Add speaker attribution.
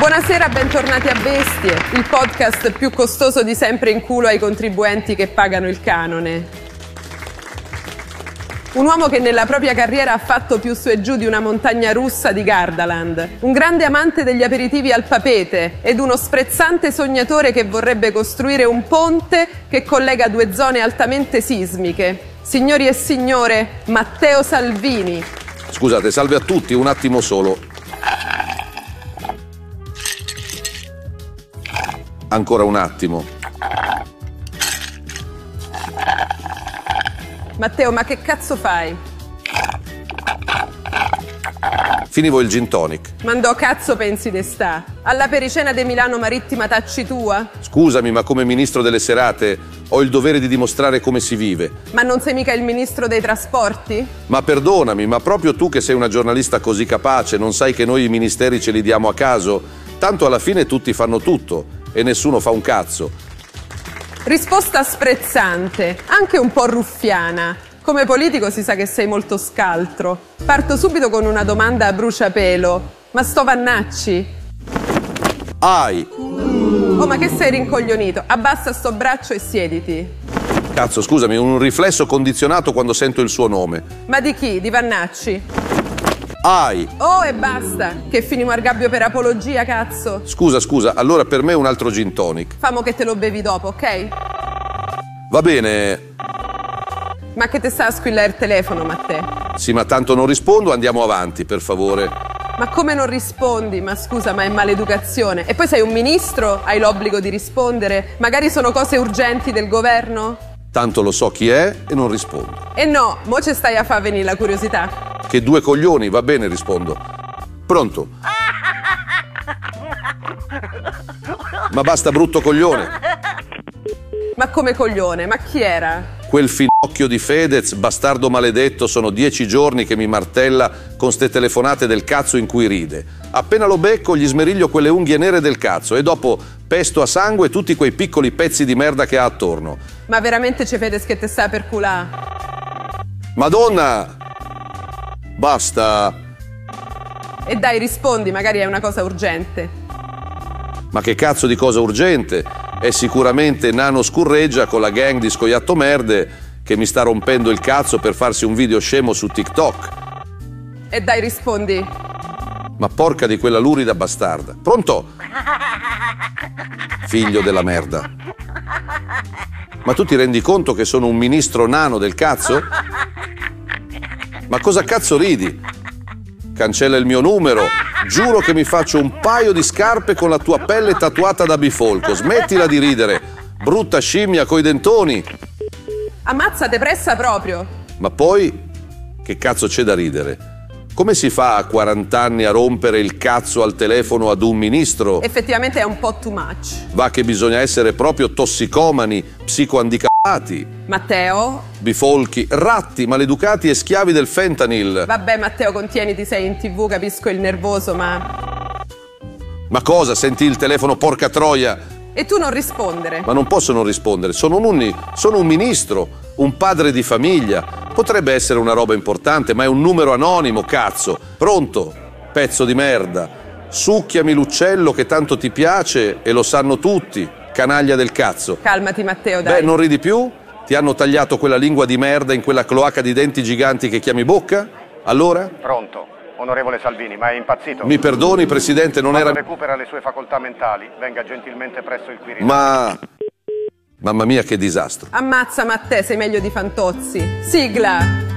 Speaker 1: Buonasera, bentornati a Bestie, il podcast più costoso di sempre in culo ai contribuenti che pagano il canone. Un uomo che nella propria carriera ha fatto più su e giù di una montagna russa di Gardaland. Un grande amante degli aperitivi al papete ed uno sprezzante sognatore che vorrebbe costruire un ponte che collega due zone altamente sismiche. Signori e signore, Matteo Salvini.
Speaker 2: Scusate, salve a tutti, un attimo solo. Ancora un attimo.
Speaker 1: Matteo, ma che cazzo fai?
Speaker 2: Finivo il gin tonic.
Speaker 1: Mandò cazzo pensi de sta? Alla pericena de Milano Marittima tacci tua?
Speaker 2: Scusami, ma come ministro delle serate ho il dovere di dimostrare come si vive.
Speaker 1: Ma non sei mica il ministro dei trasporti?
Speaker 2: Ma perdonami, ma proprio tu che sei una giornalista così capace, non sai che noi i ministeri ce li diamo a caso? Tanto alla fine tutti fanno tutto e nessuno fa un cazzo.
Speaker 1: Risposta sprezzante, anche un po' ruffiana. Come politico si sa che sei molto scaltro. Parto subito con una domanda a bruciapelo. Ma sto Vannacci?
Speaker 2: Ai!
Speaker 1: Oh, ma che sei rincoglionito? Abbassa sto braccio e siediti.
Speaker 2: Cazzo, scusami, un riflesso condizionato quando sento il suo nome.
Speaker 1: Ma di chi? Di Vannacci?
Speaker 2: Ai!
Speaker 1: Oh, e basta! Che finimo al gabbio per apologia, cazzo!
Speaker 2: Scusa, allora per me un altro gin tonic.
Speaker 1: Famo che te lo bevi dopo, ok?
Speaker 2: Va bene.
Speaker 1: Ma che te sta a squillare il telefono, Matteo?
Speaker 2: Sì, ma tanto non rispondo, andiamo avanti, per favore.
Speaker 1: Ma come non rispondi? Ma scusa, ma è maleducazione. E poi sei un ministro, hai l'obbligo di rispondere. Magari sono cose urgenti del governo?
Speaker 2: Tanto lo so chi è e non rispondo.
Speaker 1: E no, mo ce stai a far venire la curiosità.
Speaker 2: Che due coglioni, va bene, rispondo. Pronto? Ma basta, brutto coglione.
Speaker 1: Ma come coglione? Ma chi era?
Speaker 2: Quel finocchio di Fedez, bastardo maledetto, sono 10 giorni che mi martella con ste telefonate del cazzo in cui ride. Appena lo becco gli smeriglio quelle unghie nere del cazzo e dopo pesto a sangue tutti quei piccoli pezzi di merda che ha attorno.
Speaker 1: Ma veramente c'è Fedez che te sta per culà?
Speaker 2: Madonna! Basta!
Speaker 1: E dai, rispondi, magari è una cosa urgente.
Speaker 2: Ma che cazzo di cosa urgente? È sicuramente Nano Scurreggia con la gang di Scoiatto Merde che mi sta rompendo il cazzo per farsi un video scemo su TikTok.
Speaker 1: E dai, rispondi.
Speaker 2: Ma porca di quella lurida bastarda. Pronto? Figlio della merda. Ma tu ti rendi conto che sono un ministro nano del cazzo? Ma cosa cazzo ridi? Cancella il mio numero. Giuro che mi faccio un paio di scarpe con la tua pelle tatuata da bifolco. Smettila di ridere. Brutta scimmia coi dentoni.
Speaker 1: Ammazza, te pressa proprio.
Speaker 2: Ma poi, che cazzo c'è da ridere? Come si fa a 40 anni a rompere il cazzo al telefono ad un ministro?
Speaker 1: Effettivamente è un po' too much.
Speaker 2: Va che bisogna essere proprio tossicomani, psicohandicapati,
Speaker 1: Matteo?
Speaker 2: bifolchi, ratti, maleducati e schiavi del fentanyl.
Speaker 1: Vabbè, Matteo, contieniti, sei in TV, capisco il nervoso, ma...
Speaker 2: Ma cosa? Senti il telefono, porca troia!
Speaker 1: E tu non rispondere.
Speaker 2: Ma non posso non rispondere, sono un ministro, un padre di famiglia. Potrebbe essere una roba importante, ma è un numero anonimo, cazzo. Pronto? Pezzo di merda. Succhiami l'uccello che tanto ti piace e lo sanno tutti. Canaglia del cazzo.
Speaker 1: Calmati, Matteo, dai.
Speaker 2: Beh, non ridi più? Ti hanno tagliato quella lingua di merda in quella cloaca di denti giganti che chiami bocca? Allora?
Speaker 3: Pronto, onorevole Salvini, ma è impazzito?
Speaker 2: Mi perdoni, Presidente, non
Speaker 3: Quando
Speaker 2: era...
Speaker 3: recupera le sue facoltà mentali, venga gentilmente presso il Quirinale.
Speaker 2: Ma... Mamma mia, che disastro.
Speaker 1: Ammazza, Matteo, sei meglio di Fantozzi. Sigla!